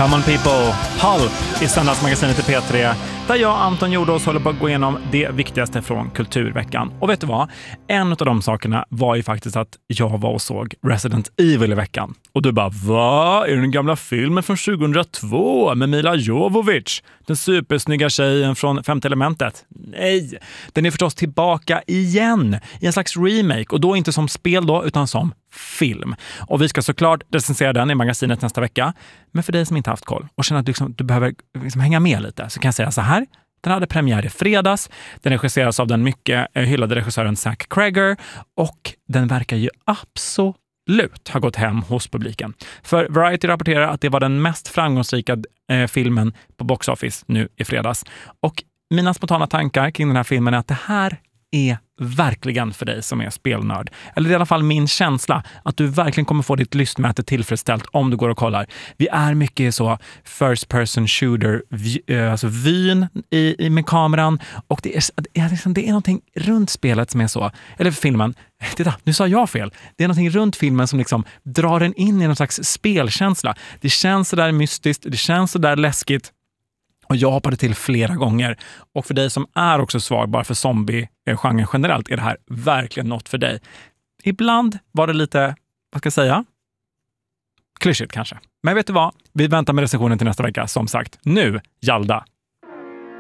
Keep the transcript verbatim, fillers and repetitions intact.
Come on people, Pulp i söndagsmagasinet i P tre där jag och Anton Jordås håller på att gå igenom det viktigaste från kulturveckan. Och vet du vad? En av de sakerna var ju faktiskt att jag var och såg Resident Evil i veckan. Och du bara, vad? Är det den gamla filmen från tjugohundratvå med Mila Jovovich? Den supersnygga tjejen från Femte elementet? Nej, den är förstås tillbaka igen i en slags remake. Och då inte som spel då, utan som film. Och vi ska såklart recensera den i magasinet nästa vecka. Men för dig som inte haft koll och känner att du, liksom, du behöver liksom hänga med lite, så kan jag säga så här. Den hade premiär i fredags. Den regisseras av den mycket hyllade regissören Zach Cregger. Och den verkar ju absolut ha gått hem hos publiken. För Variety rapporterar att det var den mest framgångsrika eh, filmen på box office nu i fredags. Och mina spontana tankar kring den här filmen är att det här är verkligen för dig som är spelnörd. Eller i alla fall min känsla att du verkligen kommer få ditt lystmäte tillfredsställt om du går och kollar. Vi är mycket så first person shooter, alltså vyn i, i med kameran, och det är, det, är liksom, det är någonting runt spelet som är så, eller filmen, titta, nu sa jag fel. Det är någonting runt filmen som liksom drar den in i någon slags spelkänsla. Det känns så där mystiskt, det känns så där läskigt. Och jag hoppade till flera gånger. Och för dig som är också svag bara för zombie-genren generellt är det här verkligen något för dig. Ibland var det lite, vad ska jag säga? Klyschigt kanske. Men vet du vad? Vi väntar med recensionen till nästa vecka. Som sagt, nu, Jalda!